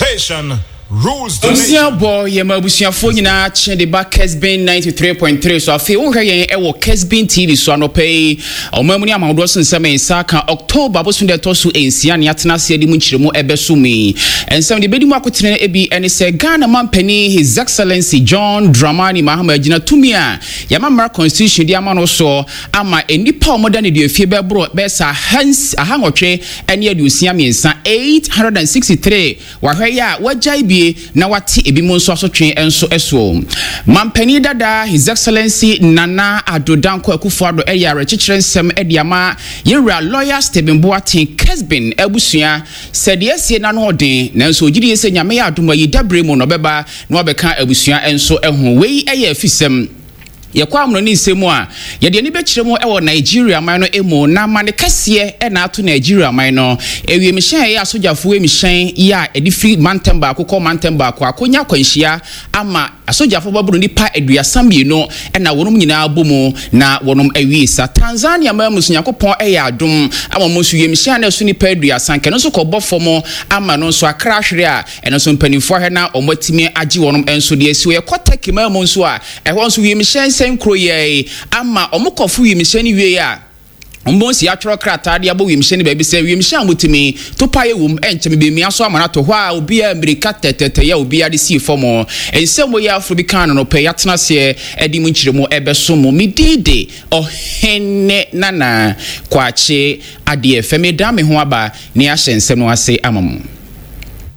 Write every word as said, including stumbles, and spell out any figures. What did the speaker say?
Innovation rules the nation. Boy, ye mabusia phone na che de ba Kesbin ninety-three point three so afi wo hwe yen e wo Kesbin T V so no pay omamuni amawdo sensem ensa ka October bosun de to so ensia ne atena se adi mu nchiremu ebeso mi ensem de bedi mu akotene ebi ene se Ghana mampani His Excellency John Dramani Mahama agina tumia ya mamra constitution di ama no so ama enipa omoda ne de afie bebro be sa hans ahangotwe ene adusia miensa eight hundred sixty-three wa hwe ya wajai na wati ebi mo nso asotwe enso eso mampani dada His Excellency Nana Adodanko Akufo-Addo eyare chichire nsem ediama yewra lawyer Stephen Boateng Kesbin abusua said yesie na no odin nanso ogiri yese nyame ya adoma yi dabre mu no beba na obeka abusua enso ehun wei eye afisem yekwa amno ni nsemu a ye de ni be kiremu e wo Nigeria man no emu na mane kase e na ato Nigeria man no ewie mihyen ya asojafo e mihyen ya edifri mantemba akoko mantemba akwa akonya kwanhia ama asojafo baburu nipa eduasam bi no e na wonum nyina abomu na wonum awie sa Tanzania ma musunyakopon e ya adom ama musu ye mihyen na so nipa eduasan ke no so kobofo ama no so akra hwere a e no so mpanifo he na omotimi agi wonum enso de asi we kotaki ma mu nso a e ho nso ye mihyen sem kroye ama omukofu yimisheni wie ya ombonsi atworo krata de abo yimisheni ba bi se yimisheni amutimi to paye wum enche be mi aso amana to hwa obi a America tetete ya obi a de si fomo ensemo ya afro bi kan no pe yatena se edi mu nchiremu ebeso mo midide ohene nana kwache ade efeme da me ho aba ne ahye nsem no ase amamu.